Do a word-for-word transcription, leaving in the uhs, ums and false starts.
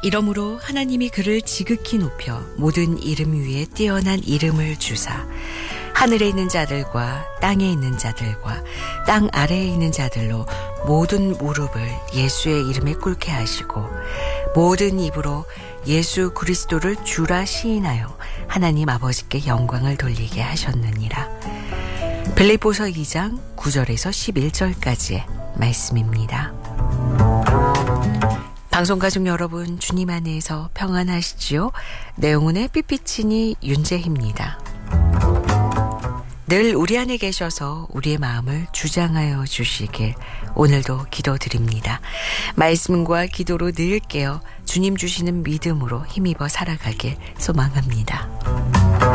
이러므로 하나님이 그를 지극히 높여 모든 이름 위에 뛰어난 이름을 주사 하늘에 있는 자들과 땅에 있는 자들과 땅 아래에 있는 자들로 모든 무릎을 예수의 이름에 꿇게 하시고 모든 입으로 예수 그리스도를 주라 시인하여 하나님 아버지께 영광을 돌리게 하셨느니라. 빌립보서 이 장 구 절에서 십일 절까지의 말씀입니다. 방송가족 여러분, 주님 안에서 평안하시지요? 내용은의 삐삐치니 윤재희입니다. 늘 우리 안에 계셔서 우리의 마음을 주장하여 주시길 오늘도 기도드립니다. 말씀과 기도로 늘 깨어 주님 주시는 믿음으로 힘입어 살아가길 소망합니다.